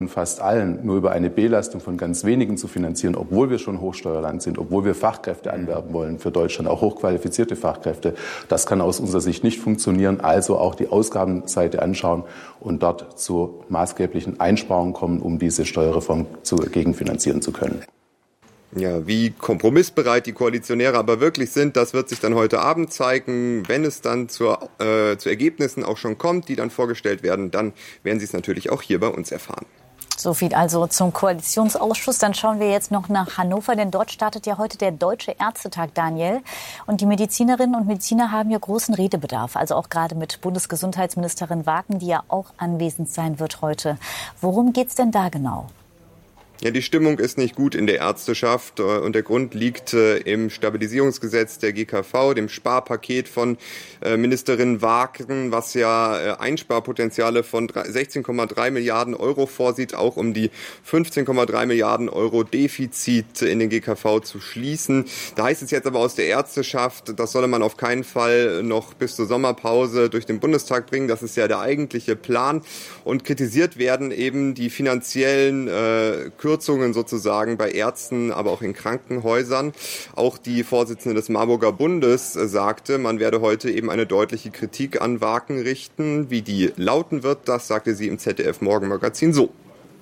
fast allen nur über eine Belastung von ganz wenigen zu finanzieren, obwohl wir schon Hochsteuerland sind, obwohl wir Fachkräfte anwerben wollen für Deutschland, auch hochqualifizierte Fachkräfte, das kann aus unserer Sicht nicht funktionieren. Also auch die Ausgabenseite anschauen und dort zu maßgeblichen Einsparungen kommen, um diese Steuerreform gegenfinanzieren zu können. Ja, wie kompromissbereit die Koalitionäre aber wirklich sind, das wird sich dann heute Abend zeigen. Wenn es dann zu Ergebnissen auch schon kommt, die dann vorgestellt werden, dann werden Sie es natürlich auch hier bei uns erfahren. So viel also zum Koalitionsausschuss. Dann schauen wir jetzt noch nach Hannover, denn dort startet ja heute der Deutsche Ärztetag, Daniel. Und die Medizinerinnen und Mediziner haben ja großen Redebedarf, also auch gerade mit Bundesgesundheitsministerin Wagen, die ja auch anwesend sein wird heute. Worum geht's denn da genau? Ja, die Stimmung ist nicht gut in der Ärzteschaft und der Grund liegt im Stabilisierungsgesetz der GKV, dem Sparpaket von Ministerin Wagen, was ja Einsparpotenziale von 16,3 Milliarden Euro vorsieht, auch um die 15,3 Milliarden Euro Defizit in den GKV zu schließen. Da heißt es jetzt aber aus der Ärzteschaft, das solle man auf keinen Fall noch bis zur Sommerpause durch den Bundestag bringen. Das ist ja der eigentliche Plan. Und kritisiert werden eben die finanziellen Kürzungen sozusagen bei Ärzten, aber auch in Krankenhäusern. Auch die Vorsitzende des Marburger Bundes sagte, man werde heute eben eine deutliche Kritik an Wagen richten. Wie die lauten wird, das sagte sie im ZDF-Morgenmagazin so.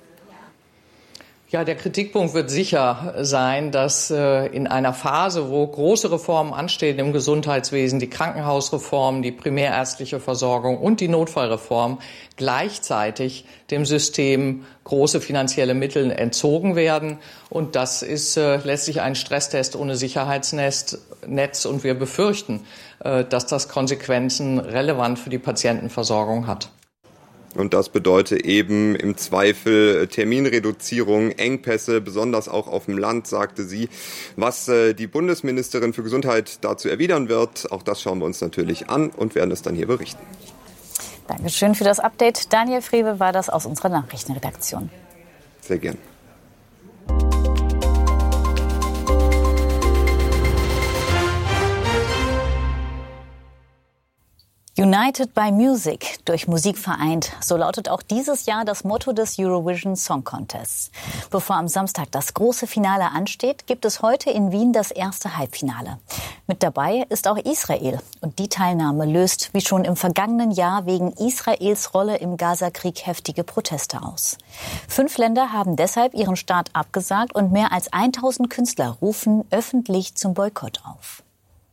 Ja, der Kritikpunkt wird sicher sein, dass in einer Phase, wo große Reformen anstehen im Gesundheitswesen, die Krankenhausreform, die primärärztliche Versorgung und die Notfallreform, gleichzeitig dem System große finanzielle Mittel entzogen werden. Und das ist letztlich ein Stresstest ohne Sicherheitsnetz. Und wir befürchten, dass das Konsequenzen relevant für die Patientenversorgung hat. Und das bedeutet eben im Zweifel Terminreduzierung, Engpässe, besonders auch auf dem Land, sagte sie. Was die Bundesministerin für Gesundheit dazu erwidern wird, auch das schauen wir uns natürlich an und werden es dann hier berichten. Dankeschön für das Update. Daniel Frebe war das aus unserer Nachrichtenredaktion. Sehr gern. United by Music, durch Musik vereint. So lautet auch dieses Jahr das Motto des Eurovision Song Contests. Bevor am Samstag das große Finale ansteht, gibt es heute in Wien das erste Halbfinale. Mit dabei ist auch Israel. Und die Teilnahme löst, wie schon im vergangenen Jahr, wegen Israels Rolle im Gazakrieg heftige Proteste aus. 5 Länder haben deshalb ihren Start abgesagt und mehr als 1000 Künstler rufen öffentlich zum Boykott auf.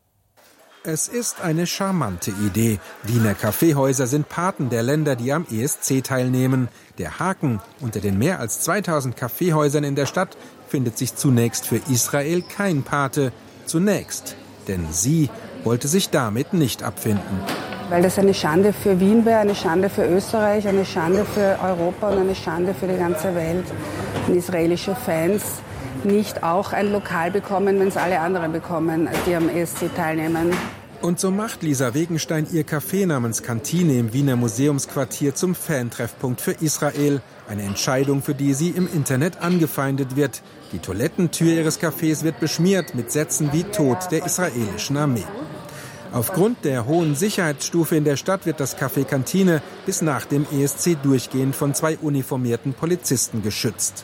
Es ist eine charmante Idee. Wiener Kaffeehäuser sind Paten der Länder, die am ESC teilnehmen. Der Haken: unter den mehr als 2000 Kaffeehäusern in der Stadt findet sich zunächst für Israel kein Pate. Zunächst. Denn sie wollte sich damit nicht abfinden. Weil das eine Schande für Wien wäre, eine Schande für Österreich, eine Schande für Europa und eine Schande für die ganze Welt. Wenn israelische Fans nicht auch ein Lokal bekommen, wenn es alle anderen bekommen, die am ESC teilnehmen. Und so macht Lisa Wegenstein ihr Café namens Kantine im Wiener Museumsquartier zum Fantreffpunkt für Israel. Eine Entscheidung, für die sie im Internet angefeindet wird. Die Toilettentür ihres Cafés wird beschmiert mit Sätzen wie Tod der israelischen Armee. Aufgrund der hohen Sicherheitsstufe in der Stadt wird das Café Kantine bis nach dem ESC durchgehend von 2 uniformierten Polizisten geschützt.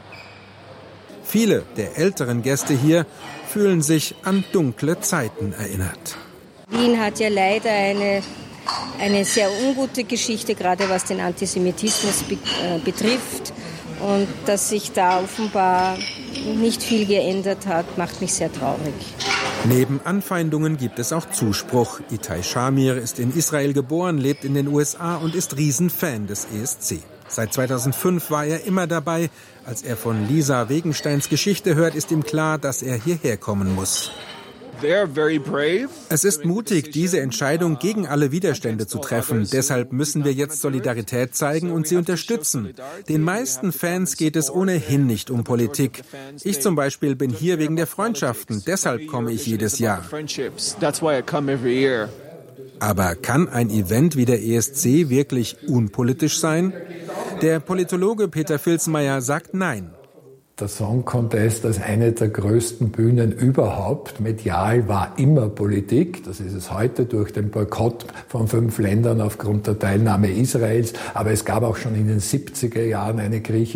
Viele der älteren Gäste hier fühlen sich an dunkle Zeiten erinnert. Wien hat ja leider eine sehr ungute Geschichte, gerade was den Antisemitismus betrifft. Und dass sich da offenbar nicht viel geändert hat, macht mich sehr traurig. Neben Anfeindungen gibt es auch Zuspruch. Itai Shamir ist in Israel geboren, lebt in den USA und ist Riesenfan des ESC. Seit 2005 war er immer dabei. Als er von Lisa Wegensteins Geschichte hört, ist ihm klar, dass er hierher kommen muss. Es ist mutig, diese Entscheidung gegen alle Widerstände zu treffen. Deshalb müssen wir jetzt Solidarität zeigen und sie unterstützen. Den meisten Fans geht es ohnehin nicht um Politik. Ich zum Beispiel bin hier wegen der Freundschaften. Deshalb komme ich jedes Jahr. Aber kann ein Event wie der ESC wirklich unpolitisch sein? Der Politologe Peter Filzmeier sagt nein. Der Song Contest als eine der größten Bühnen überhaupt, medial, war immer Politik. Das ist es heute durch den Boykott von 5 Ländern aufgrund der Teilnahme Israels. Aber es gab auch schon in den 70er Jahren eine griechische